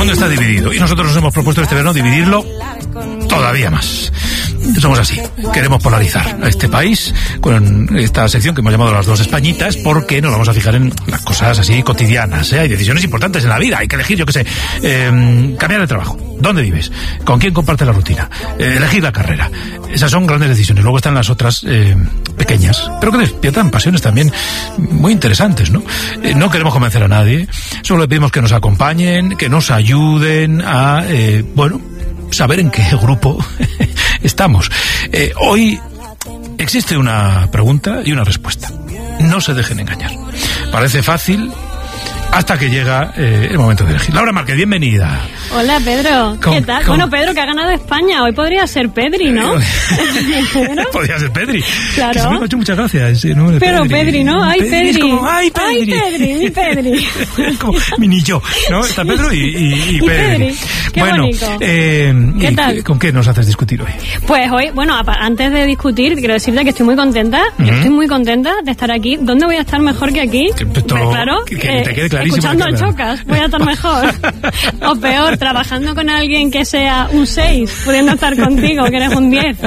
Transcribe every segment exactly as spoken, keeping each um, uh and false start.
mundo está dividido y nosotros nos hemos propuesto este verano dividirlo todavía más. Somos así, queremos polarizar a este país con esta sección que hemos llamado las dos Españitas, porque nos vamos a fijar en las cosas así cotidianas, ¿eh? Hay decisiones importantes en la vida, hay que elegir, yo qué sé, eh, cambiar de trabajo, dónde vives, con quién comparte la rutina, eh, elegir la carrera. Esas son grandes decisiones. Luego están las otras eh, pequeñas, pero que despiertan pasiones también muy interesantes, ¿no? Eh, no queremos convencer a nadie, solo le pedimos que nos acompañen, que nos ayuden a, eh, bueno, saber en qué grupo estamos. Eh, hoy existe una pregunta y una respuesta. No se dejen engañar. Parece fácil hasta que llega eh, el momento de elegir. Laura Márquez, bienvenida. Hola, Pedro. ¿Cómo, ¿Qué tal? cómo? Bueno, Pedro, que ha ganado España. Hoy podría ser Pedri, ¿no? ¿Pedro? Podría ser Pedri. Claro. Que se me ha hecho muchas gracias. Sí, no, Pero Pedri, Pedri, ¿no? ¡Ay, Pedri! Es como, ¡ay, Pedri! ¡Ay, Pedri, mi Pedri! Es como mi niño, ¿no? Está Pedro y, y, y, y Pedri. Pedri. Qué bueno, bonito. Eh, ¿Qué y, tal? ¿Con qué nos haces discutir hoy? Pues hoy, bueno, antes de discutir, quiero decirte que estoy muy contenta. Uh-huh. Yo estoy muy contenta de estar aquí. ¿Dónde voy a estar mejor que aquí? Que, pues claro, que, que eh, te quede clarísimo. Escuchando el Chocas, voy a estar mejor. O peor, trabajando con alguien que sea un seis, pudiendo estar contigo, que eres un diez.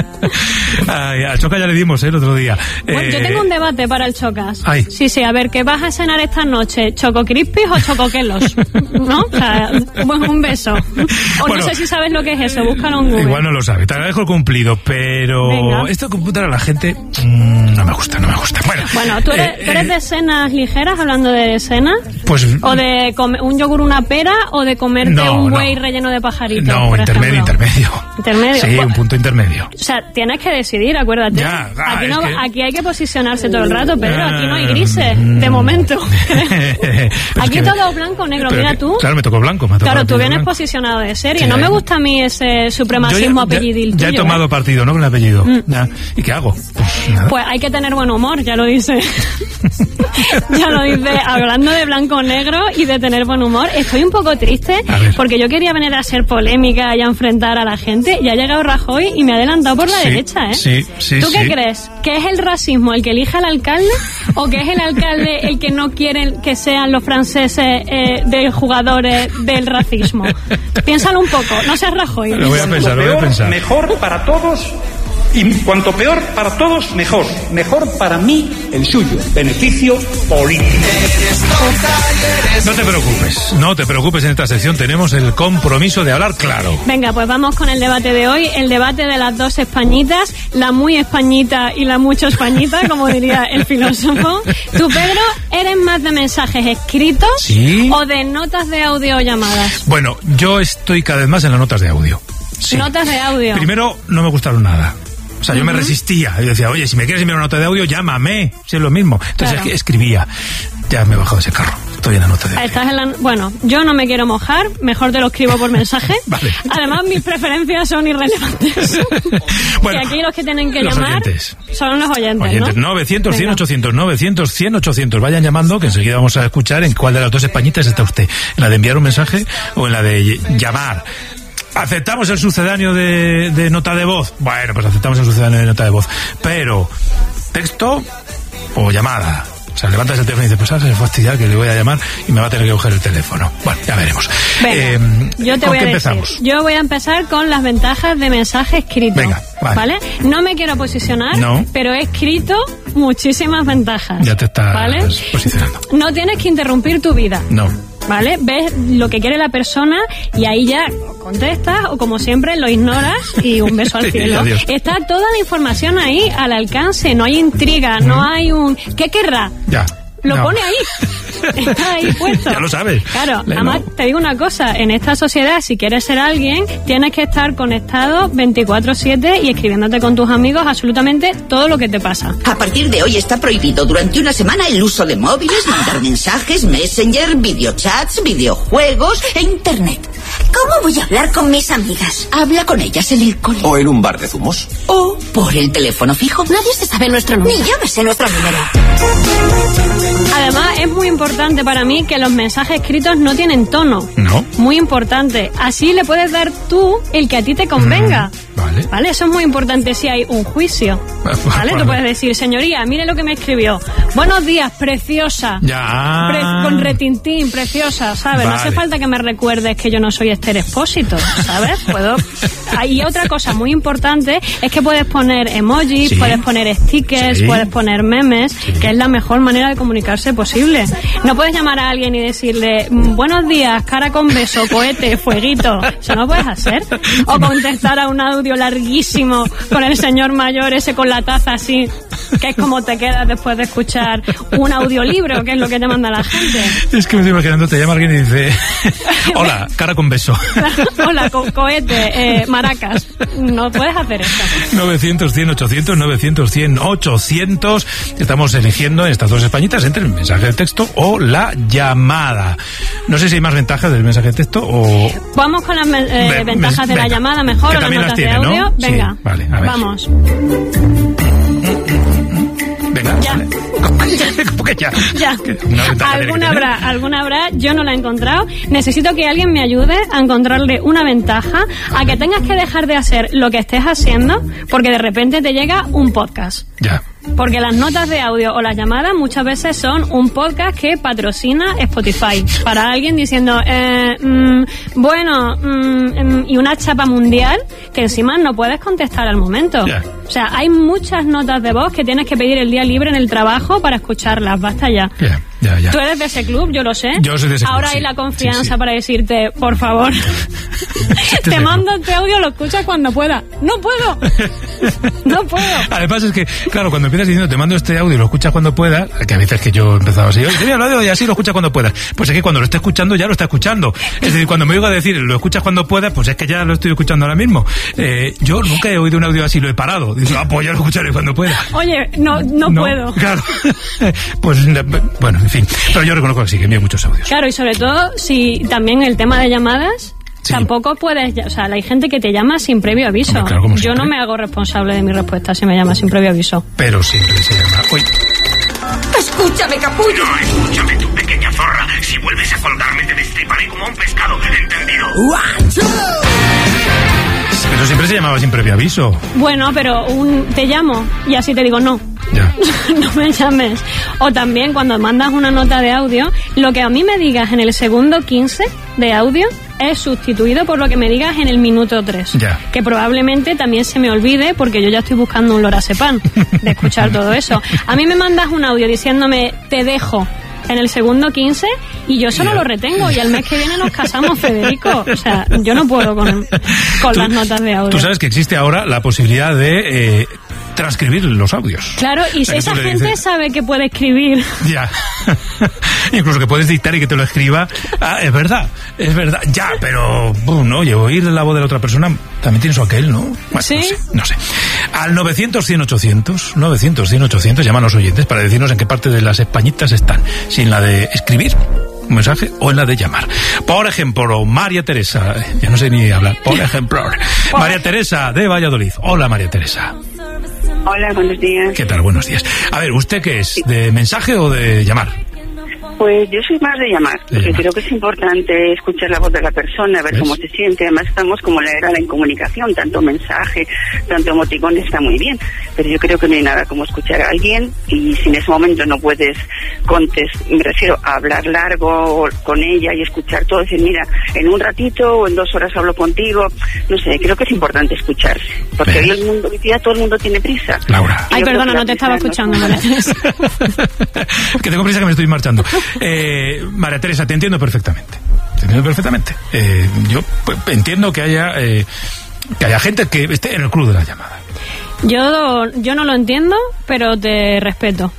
Ay, al Chocas ya le dimos, ¿eh? El otro día. Bueno, eh... yo tengo un debate para el Chocas. Ay. Sí, sí, a ver, ¿qué vas a cenar esta noche? ¿Choco Crispies o chocoquelos? ¿No? O sea, un beso. O bueno, no sé si sabes lo que es eso, búscalo en Google. Igual no lo sabe, te agradezco el cumplido, pero Venga. Esto de computar a la gente mmm, no me gusta, no me gusta. Bueno, bueno ¿tú, eres, eh, ¿tú eres de cenas ligeras, hablando de cenas? Pues... ¿O de comer un yogur, una pera, o de comerte no, un buey no. relleno de pajaritos? No, por intermedio, ejemplo? intermedio. ¿Intermedio? Sí, bueno, un punto intermedio. O sea, tienes que decidir, acuérdate. Ya, ah, aquí, no, que... aquí hay que posicionarse todo el rato, Pedro. Aquí no hay grises, mm, de momento. Aquí es que... todo blanco, negro. Pero Mira que, tú. Claro, me tocó blanco. Me tocó claro, tú vienes blanco. posicionado de serie. Sí, no me gusta a mí ese supremacismo ya, apellidil ya, tuyo. Ya he tomado ¿eh? partido, ¿no? Con el apellido. Mm. Ya. ¿Y qué hago? Pues, nada. Pues hay que tener buen humor, ya lo dice. Ya lo dice. Hablando de blanco-negro y de tener buen humor, estoy un poco triste porque yo quería venir a ser polémica y a enfrentar a la gente, y ha llegado Rajoy y me ha adelantado por la sí, derecha, ¿eh? Sí, sí, ¿Tú qué sí. crees? ¿Que es el racismo el que elige al alcalde o que es el alcalde el que no quiere que sean los franceses eh, de jugadores del racismo? Piénsalo un poco, no seas Rajoy. Lo voy a pensar, lo voy a pensar. Mejor para todos. Y cuanto peor para todos, mejor. Mejor para mí, el suyo. Beneficio político. No te preocupes, no te preocupes. En esta sección tenemos el compromiso de hablar claro. Venga, pues vamos con el debate de hoy. El debate de las dos españitas. La muy españita y la mucho españita, como diría el filósofo. Tú, Pedro, ¿eres más de mensajes escritos? ¿Sí? ¿O de notas de audio o llamadas? Bueno, yo estoy cada vez más en las notas de audio. Sí. Notas de audio. Primero, no me gustaron nada. O sea, yo uh-huh. me resistía. Yo decía, oye, si me quieres enviar una nota de audio, llámame. Si es lo mismo. Entonces claro. escribía. Ya me he bajado de ese carro. Estoy en la nota de audio. Estás en la... Bueno, yo no me quiero mojar. Mejor te lo escribo por mensaje. Vale. Además, mis preferencias son irrelevantes. Bueno, y aquí los que tienen que los llamar oyentes. son los oyentes, oyentes ¿no? novecientos, cien, ochocientos, novecientos, cien, ochocientos. Vayan llamando, que enseguida vamos a escuchar en cuál de las dos españitas está usted. En la de enviar un mensaje o en la de llamar. ¿Aceptamos el sucedáneo de, de nota de voz? Bueno, pues aceptamos el sucedáneo de nota de voz. Pero, ¿texto o llamada? O sea, levantas el teléfono y dices, pues sabes, es fastidiar que le voy a llamar y me va a tener que coger el teléfono. Bueno, ya veremos. Venga, eh, yo te ¿con voy qué a empezamos? Decir, yo voy a empezar con las ventajas de mensaje escrito. Venga, vale. ¿Vale? No me quiero posicionar, no. pero he escrito muchísimas ventajas. Ya te estás ¿vale? posicionando. No tienes que interrumpir tu vida. No. ¿Vale? Ves lo que quiere la persona y ahí ya contestas o, como siempre, lo ignoras y un beso al cielo. Adiós. Está toda la información ahí al alcance, no hay intriga, mm. no hay un... ¿Qué querrá? Ya. Lo no. pone ahí. Está ahí puesto. Ya lo sabes. Claro, Le además no. te digo una cosa, en esta sociedad, si quieres ser alguien, tienes que estar conectado veinticuatro siete y escribiéndote con tus amigos absolutamente todo lo que te pasa. A partir de hoy está prohibido durante una semana el uso de móviles, mandar mensajes, messenger, videochats, videojuegos e internet. ¿Cómo voy a hablar con mis amigas? Habla con ellas en el cole. O en un bar de zumos. O por el teléfono fijo. Nadie se sabe nuestro número. Ni yo me sé nuestro número. Además, es muy importante para mí que los mensajes escritos no tienen tono. No. Muy importante. Así le puedes dar tú el que a ti te convenga. Mm, vale. Vale, eso es muy importante si hay un juicio. Vale, tú puedes decir, señoría, mire lo que me escribió. Buenos días, preciosa. Ya. Pre- con retintín, preciosa, ¿sabes? Vale. No hace falta que me recuerdes que yo no soy Esther Expósito, ¿sabes? Puedo... Y otra cosa muy importante es que puedes poner emojis, Sí. puedes poner stickers, Sí. puedes poner memes, Sí. que es la mejor manera de comunicarse posible. No puedes llamar a alguien y decirle, buenos días, cara con beso, cohete, fueguito. Eso no puedes hacer. O contestar a un audio larguísimo con el señor mayor ese con la taza así, que es como te quedas después de escuchar un audiolibro, que es lo que te manda la gente. Es que me estoy imaginando, te llama alguien y dice, hola, cara con beso. Hola, co- cohete, eh, maracas. No puedes hacer eso. novecientos, cien, ochocientos, novecientos, cien, ochocientos. Estamos eligiendo en estas dos españitas entre el mensaje de texto o la llamada. No sé si hay más ventajas del mensaje de texto o... Vamos con las eh, Ve- ventajas de la venga. llamada mejor Que o las también las notas tiene, de audio. ¿no? Sí, Venga, vale, a ver. vamos. Venga, Ya. vale. ¿Cómo que ya? Ya. Que una ventaja tiene que Alguna tener. habrá, alguna habrá, yo no la he encontrado. Necesito que alguien me ayude a encontrarle una ventaja a que tengas que dejar de hacer lo que estés haciendo porque de repente te llega un podcast. Ya. Porque las notas de audio o las llamadas muchas veces son un podcast que patrocina Spotify. Para alguien diciendo, eh, mm, bueno, mm, mm, y una chapa mundial que encima no puedes contestar al momento. Ya. O sea, hay muchas notas de voz que tienes que pedir el día libre en el trabajo para escucharlas. Basta ya. Ya, ya, ya. Tú eres de ese club, yo lo sé. Yo soy de ese club, Ahora sí. hay la confianza Sí, sí. para decirte, por favor, Este te es mando este audio, lo escuchas cuando pueda. ¡No puedo! ¡No puedo! Además es que, claro, cuando empiezas diciendo te mando este audio y lo escuchas cuando puedas, que a veces que yo he empezado así, oye, te voy a hablar de hoy así, lo escuchas cuando puedas. Pues es que cuando lo esté escuchando ya lo está escuchando. Es decir, cuando me oigo a decir lo escuchas cuando puedas, pues es que ya lo estoy escuchando ahora mismo. Eh, yo nunca he oído un audio así, lo he parado. Digo, ah, pues ya lo escucharé cuando pueda. Oye, no, no, puedo. Claro. Pues, bueno, en fin. Pero yo reconozco que sí, que envío muchos audios. Claro, y sobre todo, si también el tema de llamadas, Sí. tampoco puedes, o sea, hay gente que te llama sin previo aviso. Hombre, claro, como Yo siempre. no me hago responsable de mi respuesta si me llama sin previo aviso. Pero siempre se llama. Uy. Escúchame, capullo. Escúchame, tu pequeña zorra. Si vuelves a colgarme, te destriparé como un pescado. ¿Entendido? Pero siempre se llamaba sin previo aviso. Bueno, pero un te llamo y así te digo no. Ya. No me llames. O también cuando mandas una nota de audio, lo que a mí me digas en el segundo quince de audio es sustituido por lo que me digas en el minuto tres. Ya. Que probablemente también se me olvide porque yo ya estoy buscando un lorazepam de escuchar todo eso. A mí me mandas un audio diciéndome te dejo en el segundo quince y yo solo Ya. lo retengo y al mes que viene nos casamos, Federico. O sea, yo no puedo con, con Tú- las notas de audio. Tú sabes que existe ahora la posibilidad de eh, transcribir los audios. Claro, y O sea, si que tú esa le gente dices- sabe que puede escribir. Ya. Incluso que puedes dictar y que te lo escriba. Ah, es verdad, es verdad. Ya, pero uh, no, oye, oír la voz de la otra persona también tiene su aquel, ¿no? Bueno, ¿Sí? No sé, no sé. Al novecientos, cien, ochocientos, novecientos, cien, ochocientos, llaman los oyentes para decirnos en qué parte de las españitas están. Si en la de escribir un mensaje o en la de llamar. Por ejemplo, María Teresa, ya no sé ni hablar, por ejemplo, María Teresa de Valladolid. Hola, María Teresa. Hola, buenos días. ¿Qué tal? Buenos días. A ver, ¿usted qué es? ¿De mensaje o de llamar? Pues yo soy más de llamar, De porque llamar. creo que es importante escuchar la voz de la persona, ver ¿Ves? cómo se siente. Además estamos como la era de la incomunicación, tanto mensaje, tanto emoticón está muy bien, pero yo creo que no hay nada como escuchar a alguien y si en ese momento no puedes contestar, me refiero a hablar largo con ella y escuchar todo, decir, mira, en un ratito o en dos horas hablo contigo, no sé, creo que es importante escucharse, porque ¿Ves? hoy el mundo, hoy día todo el mundo tiene prisa. Laura. Y Ay, yo creo perdona, que no la te estaba prisa no escuchando, María Teresa. Que tengo prisa que me estoy marchando. Eh, María Teresa, te entiendo perfectamente. Te entiendo perfectamente. Eh, yo pues, entiendo que haya eh, que haya gente que esté en el club de la llamada. Yo, yo no lo entiendo, pero te respeto.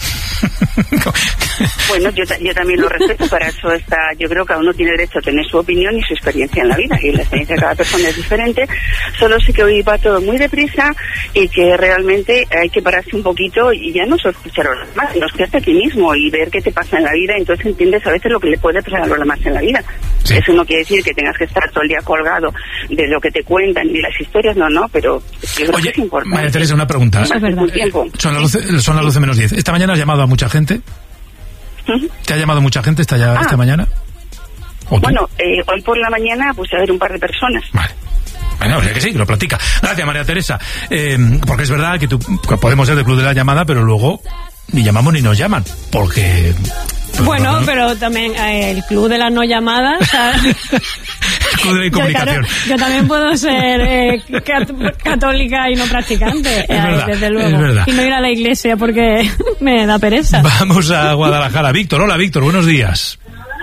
Bueno, yo, ta- yo también lo respeto, para eso está, yo creo que cada uno tiene derecho a tener su opinión y su experiencia en la vida, y la experiencia de cada persona es diferente, solo sé que hoy va todo muy deprisa y que realmente hay que pararse un poquito y ya no solo escuchar a los demás, sino escucharte a ti mismo y ver qué te pasa en la vida, entonces entiendes a veces lo que le puede pasar a los demás en la vida. Sí. Eso no quiere decir que tengas que estar todo el día colgado de lo que te cuentan y de las historias, no, no, pero yo creo Oye, que es importante. María Teresa, una pregunta. Eso es verdad. Son las doce, son las doce menos diez. ¿Esta mañana has llamado a mucha gente? Uh-huh. ¿Te ha llamado mucha gente esta, ya, Ah. esta mañana? ¿O tú? Bueno, eh, hoy por la mañana pues a ver un par de personas. Vale. Bueno, o sea que sí, que lo platica. Gracias, María Teresa. Eh, porque es verdad que, tú, que podemos ser del Club de la Llamada, pero luego ni llamamos ni nos llaman. Porque... pues, Bueno, no, no. pero también eh, el club de las no llamadas. O sea, El Club de la yo, Incomunicación. claro, yo también puedo ser eh, cat- católica y no practicante, Es eh, verdad, desde luego. es verdad. Y no ir a la iglesia porque me da pereza. Vamos a Guadalajara. Víctor, hola Víctor, buenos días.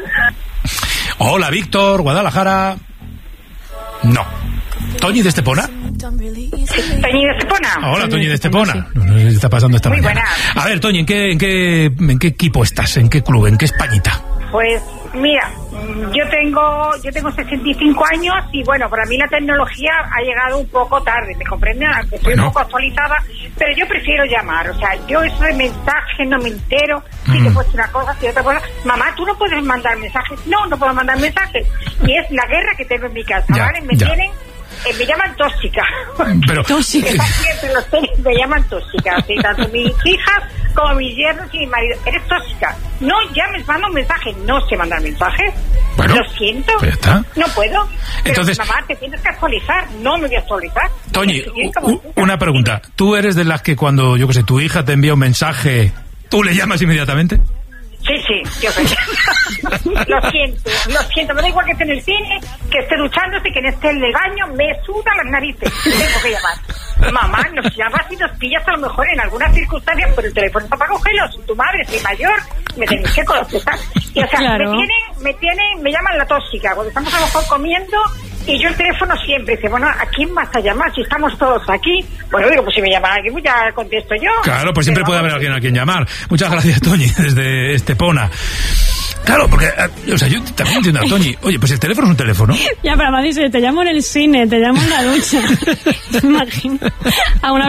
Hola Víctor, Guadalajara. No. ¿Toñi de Estepona? Toñi de Estepona. Hola, Toñi de Estepona. No, no sé qué está pasando esta Muy mañana. buena. A ver, Toñi, ¿en qué, en qué, en qué equipo estás? ¿En qué club? ¿En qué Españita? Pues mira, yo tengo yo tengo sesenta y cinco años y bueno, para mí la tecnología ha llegado un poco tarde, ¿me comprenden? Aunque estoy Bueno. un poco actualizada, pero yo prefiero llamar, o sea, yo eso de mensaje no me entero, si Mm. te puedes una cosa, si otra cosa, mamá, tú no puedes mandar mensajes, no, no puedo mandar mensajes, y es la guerra que tengo en mi casa, Ya, ¿vale? Me ya. tienen... Eh, me llaman tóxica. Pero- Tóxica. Está siempre los tenis me llaman tóxica. Así, tanto mis hijas como mis yernos y mi marido. Eres tóxica. No llames, manda un mensaje. No sé mandar mensajes. Bueno, Lo siento. pues ya está. No puedo. Pero, Entonces- mamá, te tienes que actualizar. No me voy a actualizar. Toñi, Estoy bien u- como u- tú. una pregunta. ¿Tú eres de las que cuando, yo qué sé, tu hija te envía un mensaje, tú le llamas inmediatamente? Sí, sí, yo soy. Lo siento, lo siento. Me da igual que esté en el cine, que esté duchándose, que esté en el baño, me suda las narices. Tengo que llamar. Mamá, nos llamas y nos pillas a lo mejor en algunas circunstancias, pero el teléfono está para cogerlo. Soy tu madre, soy mayor, me tenéis que contestar. Y o sea, Claro. me tienen, me tienen, me llaman la tóxica. Cuando estamos a lo mejor comiendo y yo el teléfono siempre dice, bueno, ¿a quién vas a llamar si estamos todos aquí? Bueno, digo, pues si me llama alguien, pues ya contesto yo. Claro, pues siempre Pero puede vamos, haber alguien a quien llamar. Muchas gracias, Toñi, desde Estepona. Claro, porque, eh, o sea, yo también entiendo a Toñi. Oye, pues el teléfono es un teléfono. Ya, pero además dice, te llamo en el cine, te llamo en la ducha. ¿Te imaginas? A una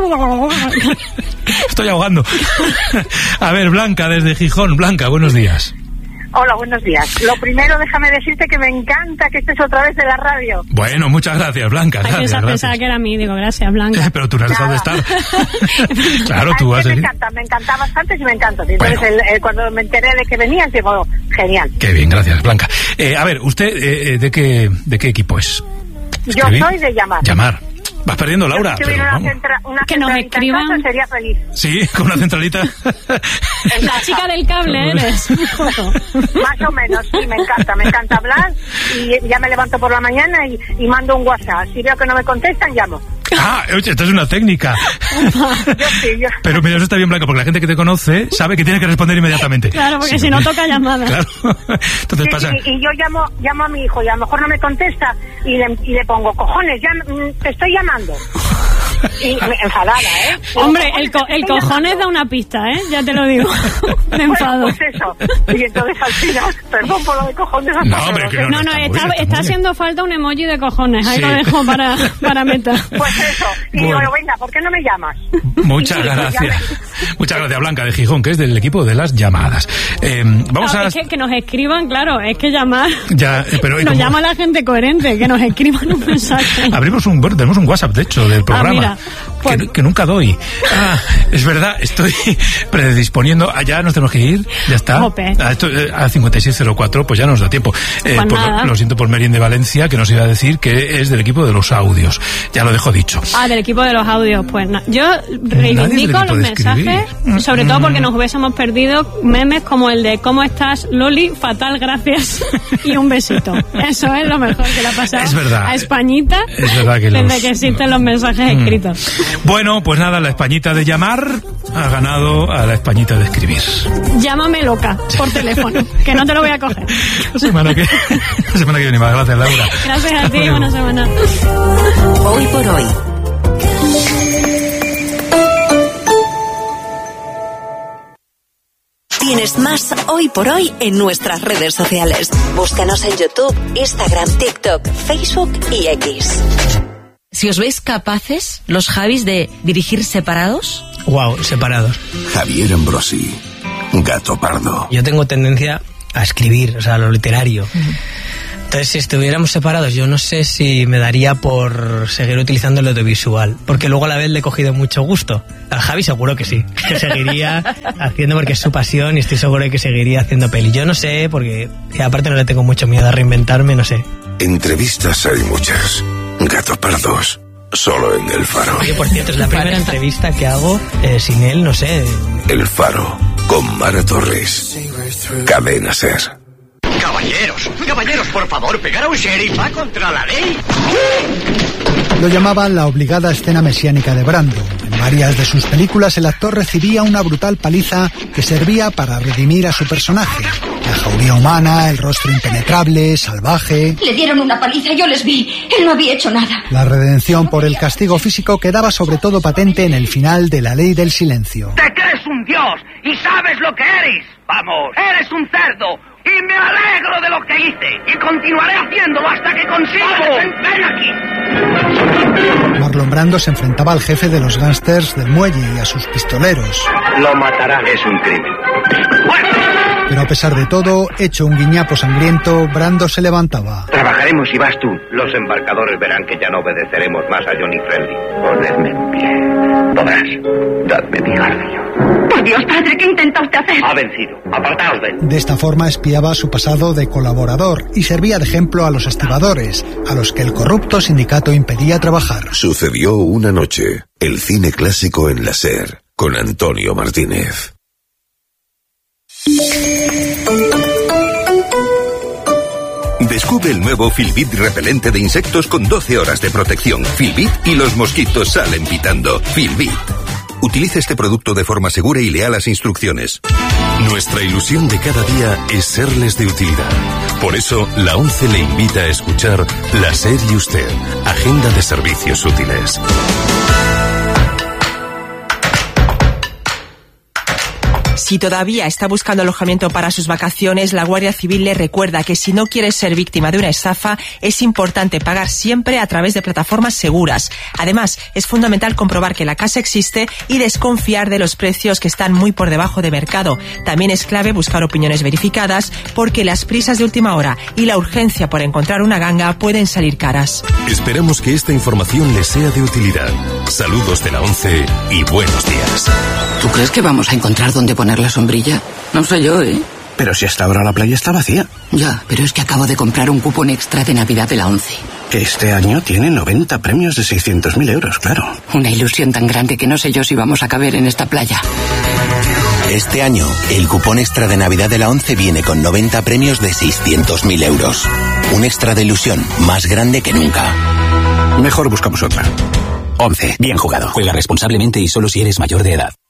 Estoy ahogando. A ver, Blanca, desde Gijón. Blanca, buenos días. Hola, buenos días. Lo primero, déjame decirte que me encanta que estés otra vez en la radio. Bueno, muchas gracias, Blanca. Ay, Gracias, pensaba, gracias. pensaba que era a mí, digo, gracias, Blanca. Pero tú no has dejado de estar. Claro, Ay, tú que has... me encanta, me encantaba antes y me encanta. Entonces, Bueno. el- el- cuando me enteré de que venías, digo, genial. Qué bien, gracias, Blanca. Eh, a ver, ¿usted eh, eh, de qué de qué equipo es? Yo ¿Escribir? soy de llamar. Llamar. Vas perdiendo, Laura. Si pero hubiera una, vamos. centra, una Que nos centralita en escriban. casa, sería feliz. Sí, con una centralita. La chica del cable eres. Un poco. Más o menos, sí, me encanta. Me encanta hablar y ya me levanto por la mañana y, y mando un WhatsApp. Si veo que no me contestan, llamo. Ah, oye, esta es una técnica. Yo sí, yo... Pero mira, eso está bien, Blanca, porque la gente que te conoce sabe que tiene que responder inmediatamente. Claro, porque si no toca llamada. Claro. Entonces Sí, pasa... sí, y yo llamo llamo a mi hijo y a lo mejor no me contesta y le, y le pongo, cojones, ya mm, te estoy llamando. Y me, enfadada, ¿eh? Digo, Hombre, el, co- "Cojones, te el estoy cojones llamando". da una pista, ¿eh? Ya te lo digo. Me Bueno, enfado. pues eso. Y entonces al final, perdón por lo de cojones. No, hombre, que no, No, no, está muy está, bien, está muy está bien. haciendo falta un emoji de cojones. Ahí Sí. lo dejo para, para meta. Pues eso. Y Bueno. digo, venga, ¿por qué no me llamas? Muchas Y- y ya gracias. Muchas gracias, Blanca de Gijón, que es del equipo de las llamadas. Eh, vamos Claro, a... es que, que nos escriban, claro, es que llamar. Ya, eh, pero, ¿y nos cómo? llama la gente coherente, que nos escriban un mensaje. Abrimos un, bueno, tenemos un WhatsApp, de hecho, del programa, mira, pues- que, que nunca doy. Ah, es verdad, estoy predisponiendo. Ah, ya nos tenemos que ir, ya está. Jope. A, esto, eh, a cincuenta y seis cero cuatro, pues ya nos da tiempo. Eh, Pues pues lo, nada. lo siento por Merín de Valencia, que nos iba a decir que es del equipo de los audios. Ya lo dejo dicho. Ah, del equipo de los audios, pues na- yo del reivindico equipo los de escribir. mensajes, sobre todo porque nos hubiésemos perdido memes como el de ¿cómo estás, Loli? Fatal, gracias y un besito. Eso es lo mejor que le ha pasado Es verdad. a Españita Es verdad que desde los- que existen los mensajes escritos. Bueno, pues nada, la Españita de llamar ha ganado a la Españita de escribir. Llámame loca por teléfono, que no te lo voy a coger. La semana que, la semana que viene más. Gracias, Laura. Gracias a Hasta ti, luego. buena semana. Hoy por hoy. Tienes más Hoy por Hoy en nuestras redes sociales. Búscanos en YouTube, Instagram, TikTok, Facebook y X. Si os veis capaces, los Javis, de dirigir separados. Wow, separados. Javier Ambrosi, Gato Pardo. Yo tengo tendencia a escribir, o sea, lo literario. Entonces, si estuviéramos separados, yo no sé si me daría por seguir utilizando el audiovisual, porque luego a la vez le he cogido mucho gusto. Al Javi seguro que sí, que seguiría haciendo porque es su pasión y estoy seguro de que seguiría haciendo peli. Yo no sé, porque y aparte no le tengo mucho miedo a reinventarme, no sé. Entrevistas hay muchas. Gato Pardos, solo en El Faro. Oye, por cierto, es la primera entrevista que hago eh, sin él, no sé. El Faro, con Mara Torres. Cadena SER. Caballeros, caballeros, por favor, pegar a un sheriff va contra la ley. Lo llamaban la obligada escena mesiánica de Brando. En varias de sus películas el actor recibía una brutal paliza que servía para redimir a su personaje. La jauría humana, el rostro impenetrable, salvaje. Le dieron una paliza, yo les vi. Él no había hecho nada. La redención por el castigo físico quedaba sobre todo patente en el final de La Ley del Silencio. Te crees un dios y sabes lo que eres. Vamos, eres un cerdo. Y me alegro de lo que hice. Y continuaré haciéndolo hasta que consiga. ¡Ven aquí! Marlon Brando se enfrentaba al jefe de los gángsters del muelle y a sus pistoleros. Lo matarán, es un crimen. Pero a pesar de todo, hecho un guiñapo sangriento, Brando se levantaba. Trabajaremos y vas tú. Los embarcadores verán que ya no obedeceremos más a Johnny Friendly. Ponedme en pie. Podrás. Dadme mi garfio. Por Dios, padre, ¿qué intenta usted hacer? Ha vencido. Apartaos de él. De esta forma espiaba su pasado de colaborador y servía de ejemplo a los estibadores, a los que el corrupto sindicato impedía trabajar. Sucedió una noche. El cine clásico en la SER, con Antonio Martínez. Descubre el nuevo Filbit repelente de insectos con doce horas de protección. Filbit y los mosquitos salen pitando. Filbit. Utilice este producto de forma segura y lea las instrucciones. Nuestra ilusión de cada día es serles de utilidad. Por eso, la ONCE le invita a escuchar La SER y Usted, Agenda de Servicios Útiles. Si todavía está buscando alojamiento para sus vacaciones, la Guardia Civil le recuerda que si no quiere ser víctima de una estafa, es importante pagar siempre a través de plataformas seguras. Además, es fundamental comprobar que la casa existe y desconfiar de los precios que están muy por debajo de mercado. También es clave buscar opiniones verificadas, porque las prisas de última hora y la urgencia por encontrar una ganga pueden salir caras. Esperamos que esta información les sea de utilidad. Saludos de la ONCE y buenos días. ¿Tú crees que vamos a encontrar dónde poner la sombrilla? No sé yo, ¿eh? Pero si hasta ahora la playa está vacía. Ya, pero es que acabo de comprar un cupón extra de Navidad de la ONCE. Que este año tiene noventa premios de seiscientos mil euros, claro. Una ilusión tan grande que no sé yo si vamos a caber en esta playa. Este año, el cupón extra de Navidad de la ONCE viene con noventa premios de seiscientos mil euros. Un extra de ilusión más grande que nunca. Mejor buscamos otra. ONCE. Bien jugado. Juega responsablemente y solo si eres mayor de edad.